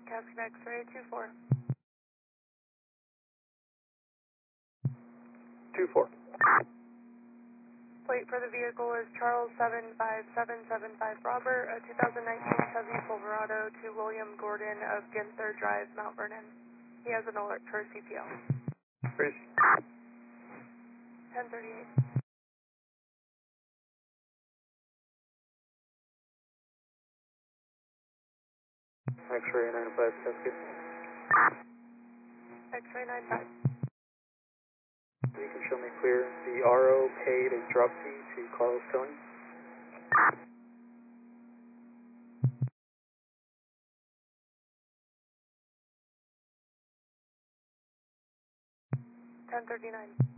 Captain X-ray 24. 24. Plate for the vehicle is Charles 75775 Robert, a 2019 Chevy Silverado to William Gordon of Ginther Drive, Mount Vernon. He has an alert for CPL. Chris. 1038. X-ray 95, sounds good. X-ray 95. You can show me clear. The RO paid a drop fee to Carlos Tony. 1039.